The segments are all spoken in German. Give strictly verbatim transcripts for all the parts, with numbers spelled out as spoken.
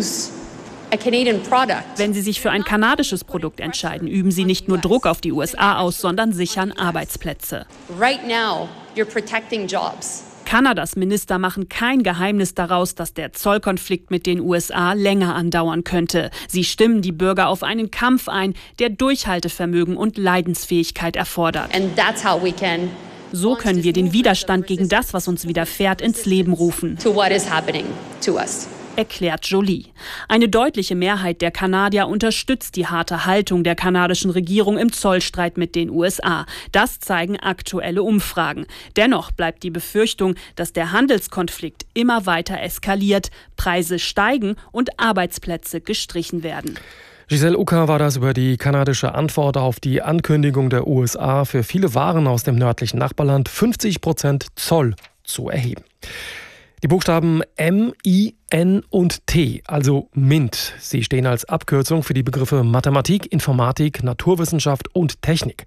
choose a Canadian product. Wenn sie sich für ein kanadisches Produkt entscheiden, üben sie nicht nur Druck auf die U S A aus, sondern sichern Arbeitsplätze. Right now, you're protecting jobs. Kanadas Minister machen kein Geheimnis daraus, dass der Zollkonflikt mit den U S A länger andauern könnte. Sie stimmen die Bürger auf einen Kampf ein, der Durchhaltevermögen und Leidensfähigkeit erfordert. And that's how we can So können wir den Widerstand gegen das, was uns widerfährt, ins Leben rufen, to what is happening to us. erklärt Joly. Eine deutliche Mehrheit der Kanadier unterstützt die harte Haltung der kanadischen Regierung im Zollstreit mit den U S A. Das zeigen aktuelle Umfragen. Dennoch bleibt die Befürchtung, dass der Handelskonflikt immer weiter eskaliert, Preise steigen und Arbeitsplätze gestrichen werden. Giselle Ucker war das über die kanadische Antwort auf die Ankündigung der U S A, für viele Waren aus dem nördlichen Nachbarland fünfzig Prozent Zoll zu erheben. Die Buchstaben M, I, N und T, also MINT. Sie stehen als Abkürzung für die Begriffe Mathematik, Informatik, Naturwissenschaft und Technik.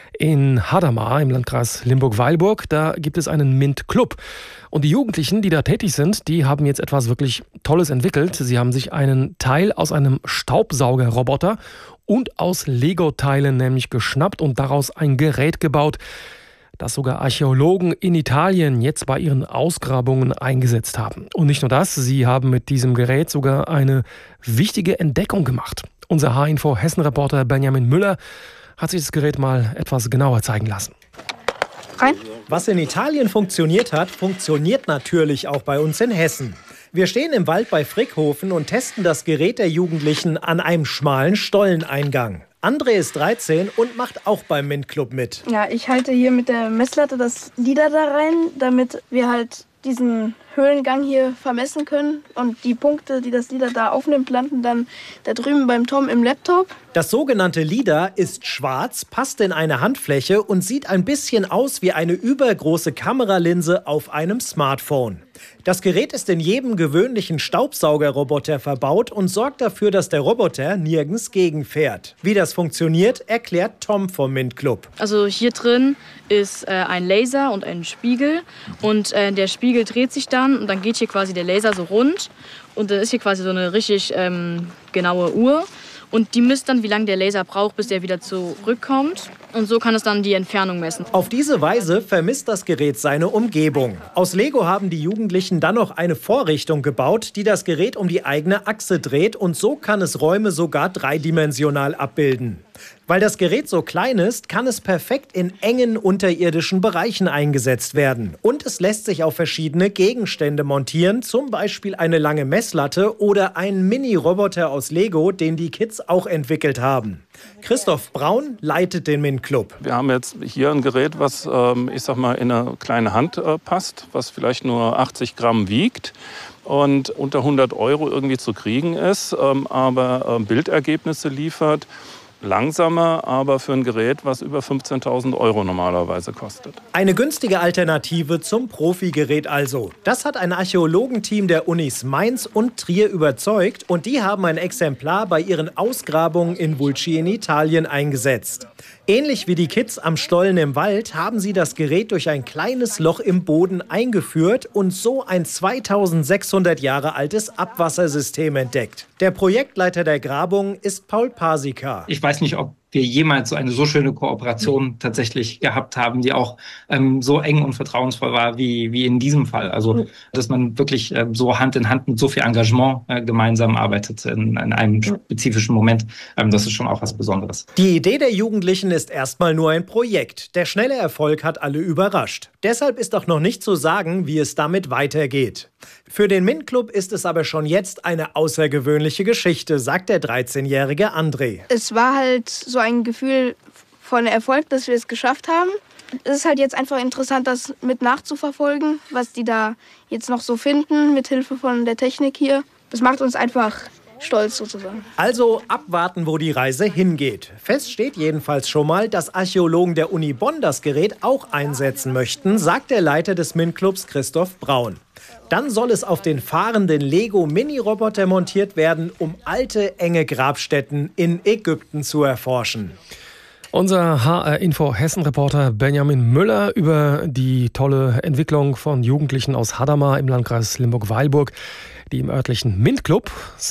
In Hadamar im Landkreis Limburg-Weilburg, da gibt es einen MINT-Club. Und die Jugendlichen, die da tätig sind, die haben jetzt etwas wirklich Tolles entwickelt. Sie haben sich einen Teil aus einem Staubsaugerroboter und aus Lego-Teilen nämlich geschnappt und daraus ein Gerät gebaut, das sogar Archäologen in Italien jetzt bei ihren Ausgrabungen eingesetzt haben. Und nicht nur das, sie haben mit diesem Gerät sogar eine wichtige Entdeckung gemacht. Unser H-Info Hessen-Reporter Benjamin Müller hat sich das Gerät mal etwas genauer zeigen lassen. Rein. Was in Italien funktioniert hat, funktioniert natürlich auch bei uns in Hessen. Wir stehen im Wald bei Frickhofen und testen das Gerät der Jugendlichen an einem schmalen Stolleneingang. André ist dreizehn und macht auch beim MINT-Club mit. Ja, ich halte hier mit der Messlatte das Lieder da rein, damit wir halt diesen Höhlengang hier vermessen können. Und die Punkte, die das Lieder da aufnimmt, landen dann da drüben beim Tom im Laptop. Das sogenannte Lieder ist schwarz, passt in eine Handfläche und sieht ein bisschen aus wie eine übergroße Kameralinse auf einem Smartphone. Das Gerät ist in jedem gewöhnlichen Staubsaugerroboter verbaut und sorgt dafür, dass der Roboter nirgends gegenfährt. Wie das funktioniert, erklärt Tom vom MINT-Club. Also hier drin ist äh, ein Laser und ein Spiegel und äh, der Spiegel dreht sich dann und dann geht hier quasi der Laser so rund und dann ist hier quasi so eine richtig ähm, genaue Uhr. Und die misst dann, wie lange der Laser braucht, bis er wieder zurückkommt. Und so kann es dann die Entfernung messen. Auf diese Weise vermisst das Gerät seine Umgebung. Aus Lego haben die Jugendlichen dann noch eine Vorrichtung gebaut, die das Gerät um die eigene Achse dreht. Und so kann es Räume sogar dreidimensional abbilden. Weil das Gerät so klein ist, kann es perfekt in engen unterirdischen Bereichen eingesetzt werden. Und es lässt sich auf verschiedene Gegenstände montieren, zum Beispiel eine lange Messlatte oder einen Mini-Roboter aus Lego, den die Kids auch entwickelt haben. Christoph Braun leitet den MINT-Club. Wir haben jetzt hier ein Gerät, was ähm, ich sag mal, in eine kleine Hand äh, passt, was vielleicht nur achtzig Gramm wiegt und unter hundert Euro irgendwie zu kriegen ist, ähm, aber äh, Bildergebnisse liefert. Langsamer, aber für ein Gerät, was über fünfzehntausend Euro normalerweise kostet. Eine günstige Alternative zum Profigerät also. Das hat ein Archäologenteam der Unis Mainz und Trier überzeugt und die haben ein Exemplar bei ihren Ausgrabungen in Vulci in Italien eingesetzt. Ähnlich wie die Kids am Stollen im Wald haben sie das Gerät durch ein kleines Loch im Boden eingeführt und so ein zweitausendsechshundert Jahre altes Abwassersystem entdeckt. Der Projektleiter der Grabung ist Paul Pasika. Ich weiß nicht, ob wir jemals so eine so schöne Kooperation tatsächlich gehabt haben, die auch ähm, so eng und vertrauensvoll war wie, wie in diesem Fall. Also, dass man wirklich äh, so Hand in Hand mit so viel Engagement äh, gemeinsam arbeitet in, in einem spezifischen Moment. Ähm, das ist schon auch was Besonderes. Die Idee der Jugendlichen ist erstmal nur ein Projekt. Der schnelle Erfolg hat alle überrascht. Deshalb ist auch noch nicht zu sagen, wie es damit weitergeht. Für den MINT-Club ist es aber schon jetzt eine außergewöhnliche Geschichte, sagt der dreizehnjährige André. Es war halt so ein Gefühl von Erfolg, dass wir es geschafft haben. Es ist halt jetzt einfach interessant, das mit nachzuverfolgen, was die da jetzt noch so finden, mit Hilfe von der Technik hier. Das macht uns einfach stolz sozusagen. Also abwarten, wo die Reise hingeht. Fest steht jedenfalls schon mal, dass Archäologen der Uni Bonn das Gerät auch einsetzen möchten, sagt der Leiter des MINT-Clubs Christoph Braun. Dann soll es auf den fahrenden Lego-Mini-Roboter montiert werden, um alte, enge Grabstätten in Ägypten zu erforschen. Unser H R-Info Hessen-Reporter Benjamin Müller über die tolle Entwicklung von Jugendlichen aus Hadamar im Landkreis Limburg-Weilburg, die im örtlichen MINT-Club